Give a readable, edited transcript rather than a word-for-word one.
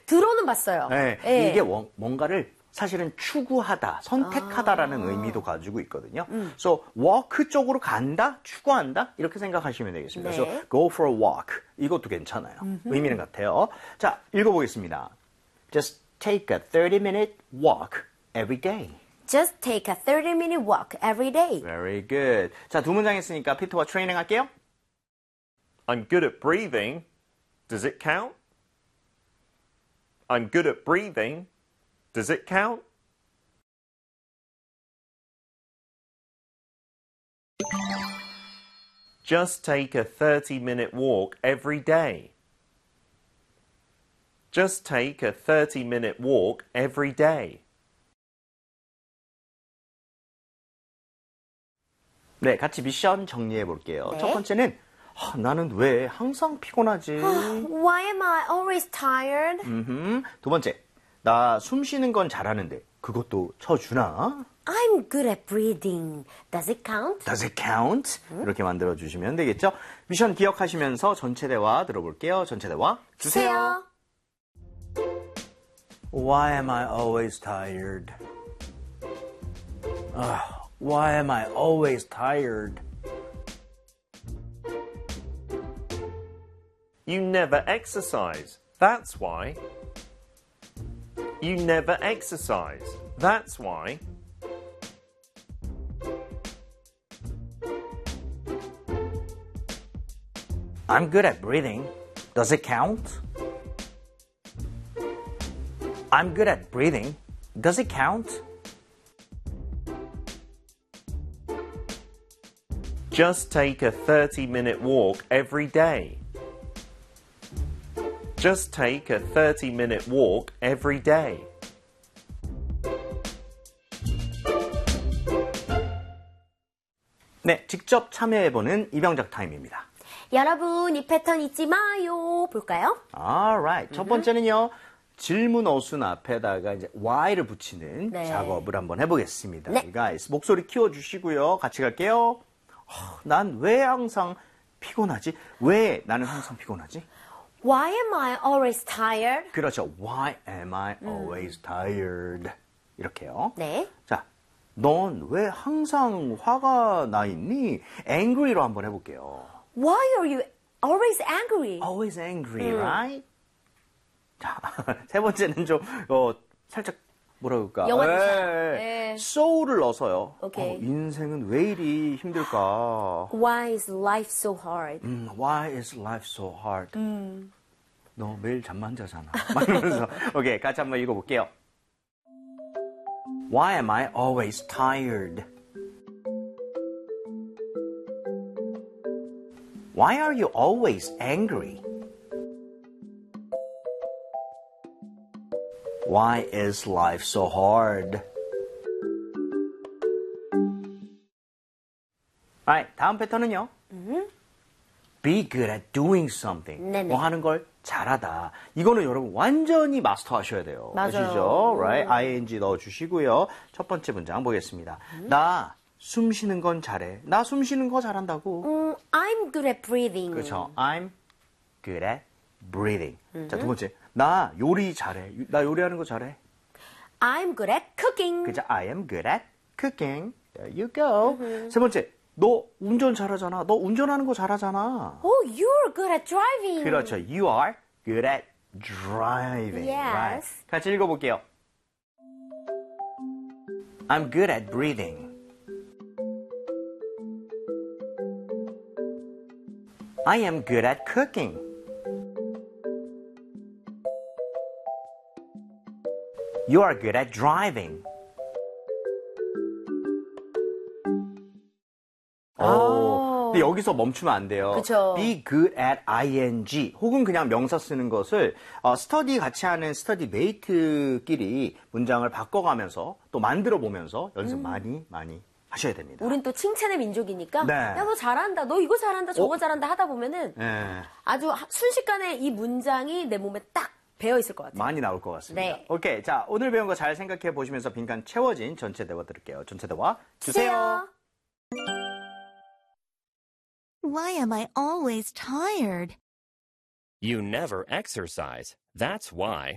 들어는 봤어요. 네, 예. 이게 뭔가를 사실은 추구하다, 선택하다라는 의미도 가지고 있거든요. So walk 쪽으로 간다, 추구한다 이렇게 생각하시면 되겠습니다. 네. So go for a walk 이것도 괜찮아요. 의미는 같아요. 자, 읽어보겠습니다. Just take a 30-minute walk every day. Just take a 30-minute walk every day. Very good. 자, 두 문장 했으니까 피터와 트레이닝 할게요. I'm good at breathing. Does it count? I'm good at breathing. Does it count? Just take a 30-minute walk every day. Just take a 30-minute walk every day. 네, 같이 미션 정리해 볼게요. 네. 첫 번째는 나는 왜 항상 피곤하지? Why am I always tired? 두 번째, 나 숨 쉬는 건 잘하는데 그것도 쳐주나? I'm good at breathing. Does it count? Does it count? 이렇게 만들어 주시면 되겠죠? 미션 기억하시면서 전체 대화 들어볼게요. 전체 대화 주세요. Why am I always tired? Why am I always tired? You never exercise. That's why. You never exercise. That's why. I'm good at breathing. Does it count? I'm good at breathing. Does it count? Just take a 30-minute walk every day. Just take a 30-minute walk every day. 네, 직접 참여해보는 이병작 타임입니다. 여러분, 이 패턴 잊지 마요. 볼까요? Alright. 첫 번째는요. 질문 어순 앞에다가 이제 why를 붙이는 네. 작업을 한번 해보겠습니다. 네. You guys, 목소리 키워주시고요. 같이 갈게요. 난 왜 항상 피곤하지? 왜 나는 항상 피곤하지? Why am I always tired? 그렇죠. Why am I always tired? 이렇게요. 네. 자, 넌 왜 항상 화가 나 있니? angry로 한번 해볼게요. Why are you always angry? Always angry, right? 자, 세 번째는 좀 살짝 뭐라 그럴까? 영화 대사. 예. 네. soul을 넣어서요. 오케이. 인생은 왜 이리 힘들까? Why is life so hard? Why is life so hard? 너 매일 잠만 자잖아. 막 이러면서. 오케이, 같이 한번 읽어볼게요. Why am I always tired? Why are you always angry? Why is life so hard? Alright, 다음 패턴은요. Be good at doing something. 네네. 뭐 하는 걸 잘하다. 이거는 여러분 완전히 마스터하셔야 돼요. 맞아요. 아시죠? Right? ing 넣어주시고요. 첫 번째 문장 보겠습니다. 나 숨 쉬는 건 잘해. 나 숨 쉬는 거 잘한다고. I'm good at breathing. 그렇죠. I'm good at breathing. 자, 두 번째. 나 요리 잘해. 나 요리하는 거 잘해. I'm good at cooking. 그죠? I am good at cooking. There you go. 세 번째. 너 운전 잘하잖아. 너 운전하는 거 잘하잖아. Oh, you're good at driving. 그렇죠. You are good at driving. Yes. Right. 같이 읽어볼게요. I'm good at breathing. I am good at cooking. You are good at driving. 근데 여기서 멈추면 안 돼요. 그쵸. Be good at ing 혹은 그냥 명사 쓰는 것을 스터디 같이 하는 스터디 메이트끼리 문장을 바꿔가면서 또 만들어 보면서 연습 많이 하셔야 됩니다. 우린 또 칭찬의 민족이니까 네. 야, 너 잘한다. 너 이거 잘한다. 저거 잘한다 하다 보면은 네, 아주 순식간에 이 문장이 내 몸에 딱 배어 있을 것 같아요. 많이 나올 것 같습니다. 네. 오케이, 자 오늘 배운 거 잘 생각해 보시면서 빈칸 채워진 전체 대화 들을게요. 전체 대화 주세요. Why am I always tired? You never exercise. That's why.